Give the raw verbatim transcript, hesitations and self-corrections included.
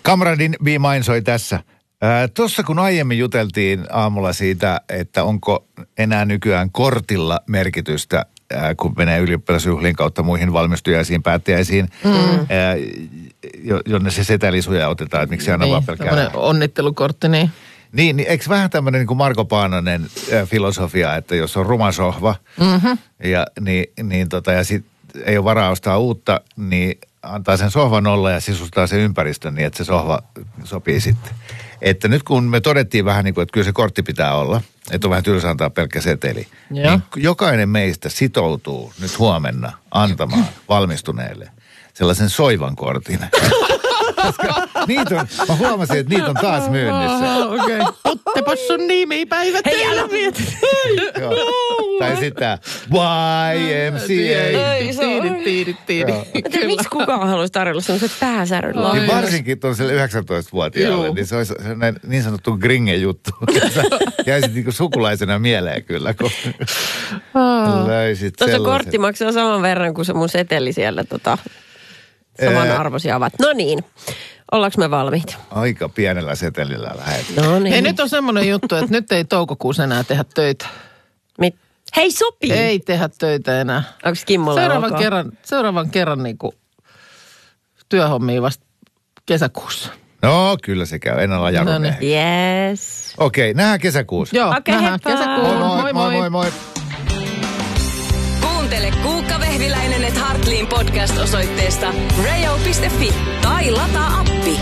Kamradin Be Mine soi tässä. Tuossa kun aiemmin juteltiin aamulla siitä, että onko enää nykyään kortilla merkitystä, ää, kun menee ylioppilasjuhlien kautta muihin valmistujaisiin, päättäjäisiin, mm. ää, jo, jonne se setelisuja otetaan, että miksi aina niin, vaan pelkkää. Tämmöinen onnittelukortti, niin. Niin, niin eikö vähän tämmöinen niin kuin Marko Paananen ää, filosofia, että jos on ruma sohva mm-hmm. ja, niin, niin tota, ja sit ei ole varaa ostaa uutta, niin antaa sen sohvan olla ja sisustaa sen ympäristön niin, että se sohva sopii sitten. Että nyt kun me todettiin vähän niin kuin, että kyllä se kortti pitää olla, että on vähän tylsä antaa pelkkä seteli, ja. Niin jokainen meistä sitoutuu nyt huomenna antamaan valmistuneelle sellaisen soivan kortin. Koska niitä on, mä huomasin, että niitä on taas myynnissä. Okei. Okay. Ottepas sun nimipäivät. Hei, älä mieti. Tai sitten Y M C A. Tiidit, tiidit, tiidit. Miksi kukaan haluaisi tarjolla sellaiset pääsäröllä? Niin varsinkin tuollaiselle yhdeksäntoistavuotiaalle, niin se olisi niin sanottu gringe-juttu. Jäisit niinku sukulaisena mieleen kyllä, kun löysit Tuossa kortti maksaa saman verran kuin se mun seteli siellä tota... Samanarvoisia ovat. No niin, ollaanko me valmiita? Aika pienellä setelillä lähdetään. No niin. Hei, nyt on semmoinen juttu, että nyt ei toukokuussa enää tehdä töitä. Mit? Hei, sopii! Ei tehdä töitä enää. Onko Kimmolla seuraavan ok? kerran, seuraavan kerran niin kuin työhommia vasta kesäkuussa. No, kyllä se käy. En ala jarruneeksi. No niin. Yes. Okei, nähdään kesäkuussa. Joo, okay, nähdään kesäkuussa. Moi moi, moi moi moi. Kuuntele Kuukka Vehviläinen et Hartliin podcast osoitteesta radio piste fi tai lataa appi.